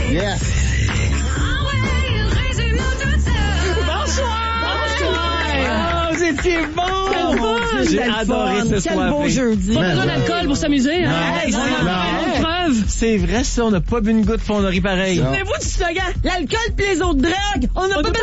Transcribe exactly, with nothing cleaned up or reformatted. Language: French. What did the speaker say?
Yes. Oh, vous étiez bon! J'ai adoré ce soir. Quel beau jeudi. Pas besoin d'alcool pour s'amuser, hein? Hey, On non, a une preuve. C'est vrai, ça, on n'a pas bu une goutte, puis on a ri pareil. Souvenez-vous du slogan, l'alcool pis les autres drogues, on n'a pas